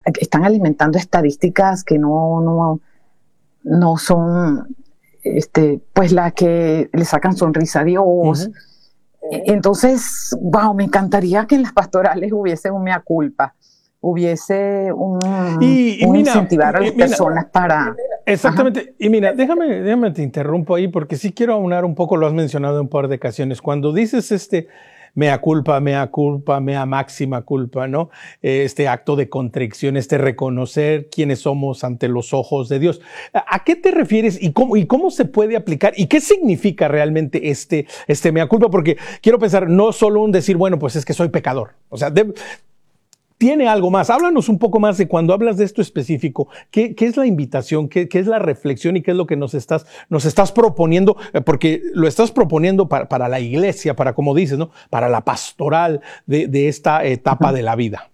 están alimentando estadísticas que no son pues las que le sacan sonrisa a Dios. Uh-huh. Entonces, wow, me encantaría que en las pastorales hubiese un mea culpa, hubiese un incentivar a las personas para... Exactamente. Ajá. Y mira, déjame te interrumpo ahí porque sí quiero aunar un poco, lo has mencionado en un par de ocasiones. Cuando dices mea culpa, mea máxima culpa, ¿no? Este acto de contrición, reconocer quiénes somos ante los ojos de Dios. ¿A qué te refieres y cómo se puede aplicar? ¿Y qué significa realmente este mea culpa? Porque quiero pensar, no solo un decir, bueno, pues es que soy pecador. O sea, tiene algo más. Háblanos un poco más de cuando hablas de esto específico. ¿Qué es la invitación? ¿Qué es la reflexión? ¿Y qué es lo que nos estás proponiendo? Porque lo estás proponiendo para la iglesia, para, como dices, ¿no? Para la pastoral de esta etapa de la vida.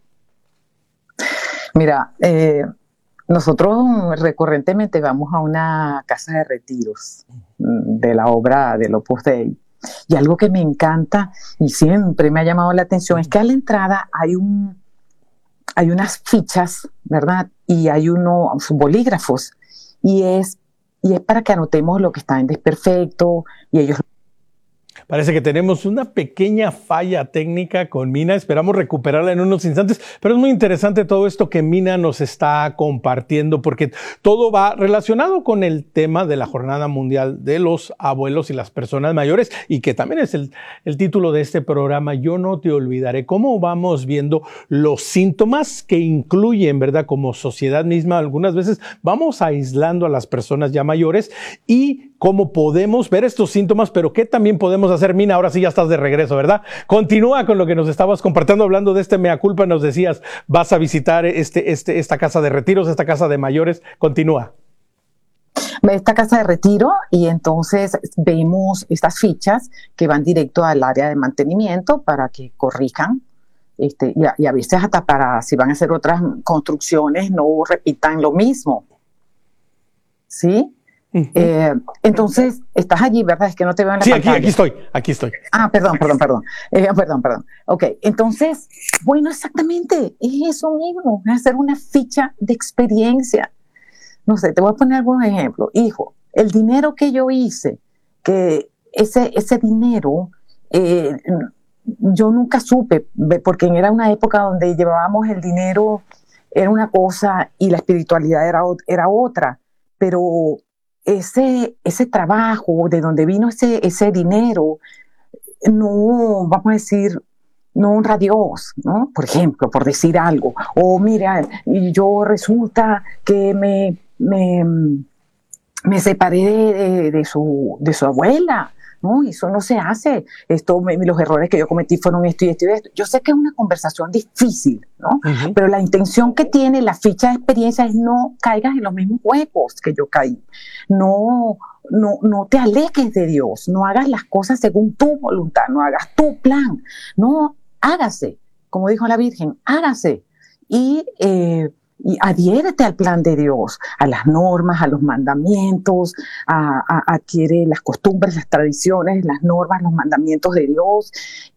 Mira, nosotros recurrentemente vamos a una casa de retiros de la obra del Opus Dei. Y algo que me encanta y siempre me ha llamado la atención es que a la entrada hay unas fichas, ¿verdad? Y hay unos bolígrafos. Y es para que anotemos lo que está en desperfecto y ellos... Parece que tenemos una pequeña falla técnica con Mina. Esperamos recuperarla en unos instantes, pero es muy interesante todo esto que Mina nos está compartiendo porque todo va relacionado con el tema de la Jornada Mundial de los Abuelos y las Personas Mayores y que también es el título de este programa, Yo no te olvidaré. Cómo vamos viendo los síntomas que incluyen, ¿verdad? Como sociedad misma, algunas veces vamos aislando a las personas ya mayores y cómo podemos ver estos síntomas, pero qué también podemos hacer. Mina, ahora sí ya estás de regreso, ¿verdad? Continúa con lo que nos estabas compartiendo, hablando de mea culpa, nos decías, vas a visitar esta casa de retiros, esta casa de mayores, continúa. Esta casa de retiro y entonces vemos estas fichas que van directo al área de mantenimiento para que corrijan y a veces hasta para, si van a hacer otras construcciones, no repitan lo mismo, ¿sí? Uh-huh. Entonces, estás allí, ¿verdad? Es que no te veo en la pantalla. Sí, aquí estoy. Ah, perdón. Perdón. Ok, entonces, bueno, exactamente, es eso mismo, es hacer una ficha de experiencia. No sé, te voy a poner algunos ejemplos. Hijo, el dinero que yo hice, que ese dinero, yo nunca supe, porque era una época donde llevábamos el dinero, era una cosa y la espiritualidad era otra, pero ese trabajo, de donde vino ese dinero, no, vamos a decir, no honra a Dios, ¿no? Por ejemplo, por decir algo. O mira, yo resulta que me separé de su abuela, ¿no? Y eso no se hace. Los errores que yo cometí fueron esto y esto y esto. Yo sé que es una conversación difícil, ¿no? Uh-huh. Pero la intención que tiene la ficha de experiencia es no caigas en los mismos huecos que yo caí. No te alejes de Dios. No hagas las cosas según tu voluntad. No hagas tu plan. No, hágase. Como dijo la Virgen, hágase. Y adhiérete al plan de Dios, a las normas, a los mandamientos, adquiere las costumbres, las tradiciones, las normas, los mandamientos de Dios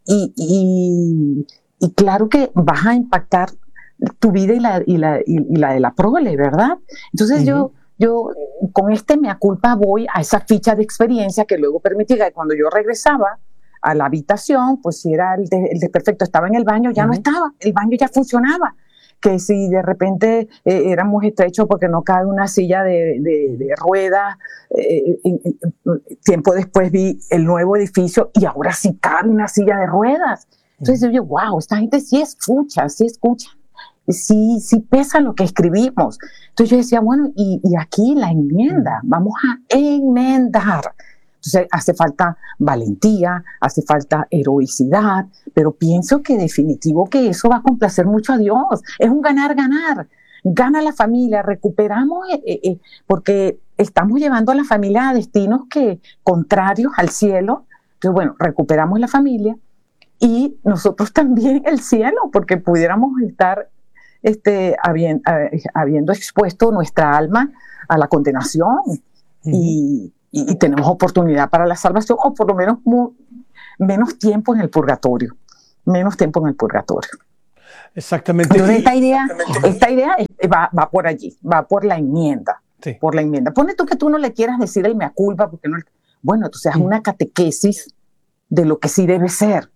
y claro que vas a impactar tu vida y la de la prole, ¿verdad? Entonces uh-huh. yo con mea culpa voy a esa ficha de experiencia que luego permitía que cuando yo regresaba a la habitación, pues si era el desperfecto estaba en el baño, ya uh-huh. no estaba, el baño ya funcionaba. Que si de repente éramos estrechos porque no cabe una silla de ruedas, tiempo después vi el nuevo edificio y ahora sí cabe una silla de ruedas. Entonces yo, wow, esta gente sí escucha, sí pesa lo que escribimos. Entonces yo decía, bueno, y aquí la enmienda, vamos a enmendar. Entonces hace falta valentía, hace falta heroicidad, pero pienso que definitivo que eso va a complacer mucho a Dios. Es un ganar-ganar. Gana la familia, recuperamos, porque estamos llevando a la familia a destinos contrarios al cielo. Entonces, bueno, recuperamos la familia y nosotros también el cielo, porque pudiéramos estar habiendo expuesto nuestra alma a la condenación. Uh-huh. Y tenemos oportunidad para la salvación, o por lo menos menos tiempo en el purgatorio. Exactamente. Entonces, esta idea es va por allí, va por la enmienda. Sí. Por la enmienda. Pone tú que tú no le quieras decir el mea culpa, porque no. Bueno, entonces haz una catequesis de lo que sí debe ser.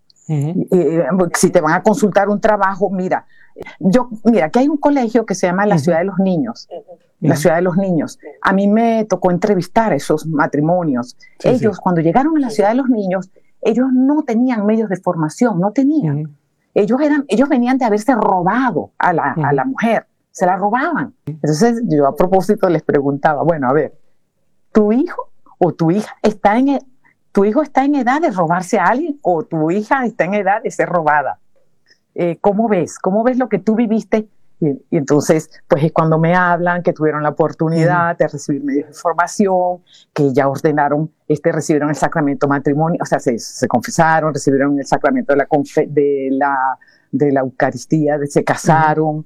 Si te van a consultar un trabajo, mira, aquí hay un colegio que se llama la Ciudad de los Niños. La Ciudad de los Niños. A mí me tocó entrevistar esos matrimonios. Ellos, cuando llegaron a la Ciudad de los Niños, ellos no tenían medios de formación, no tenían. Ellos venían de haberse robado a la mujer. Se la robaban. Entonces yo a propósito les preguntaba, bueno, a ver, ¿tu hijo o tu hija está en edad de robarse a alguien o tu hija está en edad de ser robada? ¿Cómo ves? ¿Cómo ves lo que tú viviste? Y entonces, pues es cuando me hablan que tuvieron la oportunidad de recibir medios de formación, que ya ordenaron, recibieron el sacramento matrimonio, o sea, se confesaron, recibieron el sacramento de la Eucaristía, se casaron.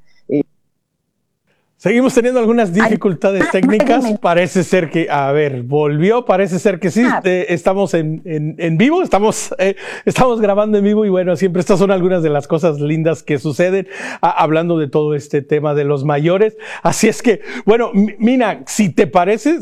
Seguimos teniendo algunas dificultades técnicas. Parece ser que, volvió, parece ser que sí. Estamos en vivo, estamos grabando en vivo y bueno, siempre estas son algunas de las cosas lindas que suceden hablando de todo este tema de los mayores. Así es que, bueno, Mina, si te parece,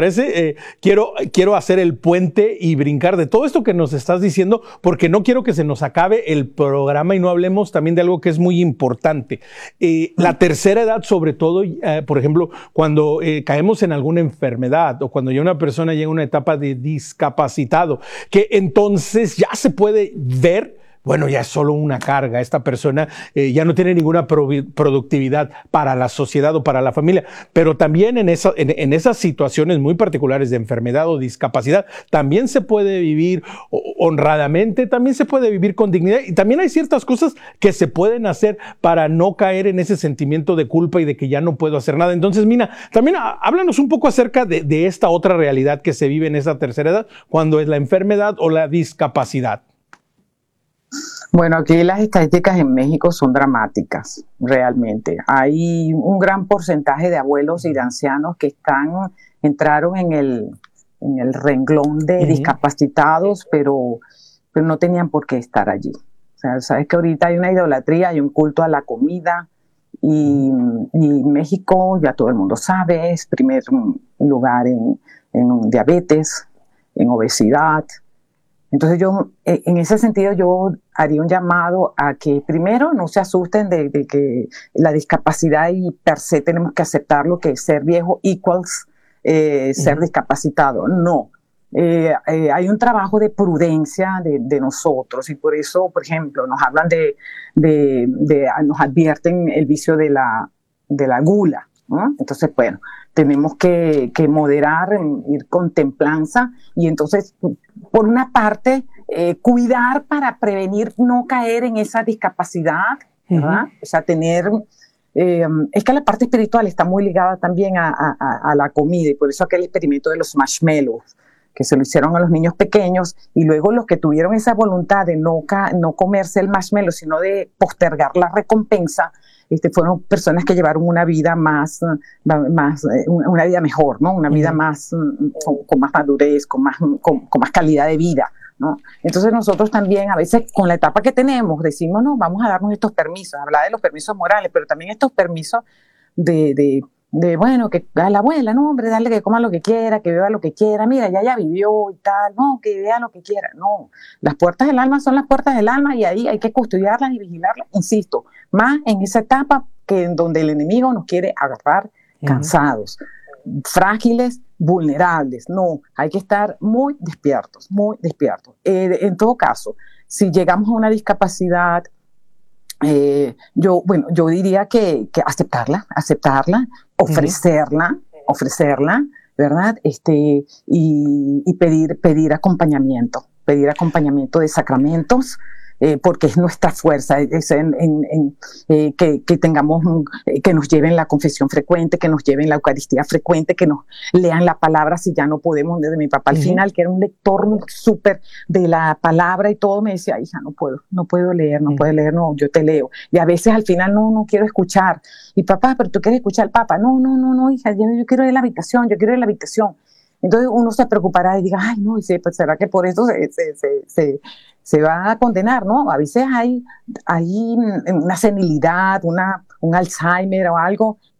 quiero hacer el puente y brincar de todo esto que nos estás diciendo, porque no quiero que se nos acabe el programa y no hablemos también de algo que es muy importante. La tercera edad, sobre todo, por ejemplo, cuando caemos en alguna enfermedad o cuando ya una persona llega a una etapa de discapacitado, que entonces ya se puede ver, bueno, ya es solo una carga. Esta persona ya no tiene ninguna productividad para la sociedad o para la familia. Pero también en esas situaciones muy particulares de enfermedad o discapacidad, también se puede vivir honradamente, también se puede vivir con dignidad. Y también hay ciertas cosas que se pueden hacer para no caer en ese sentimiento de culpa y de que ya no puedo hacer nada. Entonces, Mina, también háblanos un poco acerca de esta otra realidad que se vive en esa tercera edad, cuando es la enfermedad o la discapacidad. Bueno, aquí las estadísticas en México son dramáticas, realmente. Hay un gran porcentaje de abuelos y de ancianos que entraron en el renglón de discapacitados, pero no tenían por qué estar allí. O sea, sabes que ahorita hay una idolatría, hay un culto a la comida y México, ya todo el mundo sabe, es primer lugar en diabetes, en obesidad. Entonces yo, en ese sentido, yo haría un llamado a que primero no se asusten de que la discapacidad y per se tenemos que aceptarlo, que ser viejo equals ser discapacitado. No. Hay un trabajo de prudencia de nosotros y por eso, por ejemplo, nos hablan nos advierten el vicio de la gula, ¿no? Entonces, bueno, tenemos que moderar, ir con templanza y entonces, por una parte, cuidar para prevenir no caer en esa discapacidad, ¿verdad? O sea, es que la parte espiritual está muy ligada también a la comida y por eso aquel experimento de los marshmallows, que se lo hicieron a los niños pequeños y luego los que tuvieron esa voluntad de no comerse el marshmallow, sino de postergar la recompensa, fueron personas que llevaron una vida una vida mejor, ¿no? Una vida más, con más madurez, con más calidad de vida, ¿no? Entonces nosotros también a veces con la etapa que tenemos decimos, no, vamos a darnos estos permisos, hablar de los permisos morales, pero también estos permisos de bueno, que a la abuela, no, hombre, dale que coma lo que quiera, que beba lo que quiera, mira, ya vivió y tal, no, que vea lo que quiera, no. Las puertas del alma son las puertas del alma y ahí hay que custodiarlas y vigilarlas, insisto, más en esa etapa en donde el enemigo nos quiere agarrar cansados, frágiles, vulnerables. No, hay que estar muy despiertos, muy despiertos. En todo caso, si llegamos a una discapacidad, yo diría que aceptarla, ofrecerla, ¿verdad? Y pedir acompañamiento de sacramentos, porque es nuestra fuerza, que tengamos, que nos lleven la confesión frecuente, que nos lleven la Eucaristía frecuente, que nos lean la palabra si ya no podemos. Desde mi papá al final, que era un lector súper de la palabra y todo, me decía, hija, no puedo leer, no, yo te leo. Y a veces al final no quiero escuchar. Y papá, pero tú quieres escuchar al Papa. No, hija, yo quiero ir a la habitación, Entonces uno se preocupará y diga, ay, no, pues será que por eso se va a condenar, ¿no? A veces hay una senilidad, un Alzheimer o algo